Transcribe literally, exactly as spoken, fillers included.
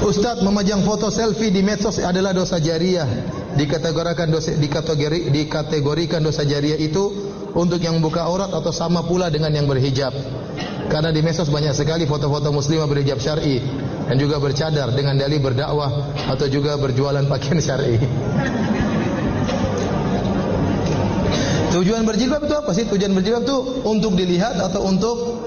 Ustadz, memajang foto selfie di medsos adalah dosa jariah. Dikategorikan dosa dikategori, dikategorikan dosa jariah itu untuk yang buka aurat atau sama pula dengan yang berhijab. Karena di medsos banyak sekali foto-foto muslimah berhijab syar'i dan juga bercadar dengan dalih berdakwah atau juga berjualan pakaian syar'i. Tujuan berjilbab itu apa sih? Tujuan berjilbab itu untuk dilihat atau untuk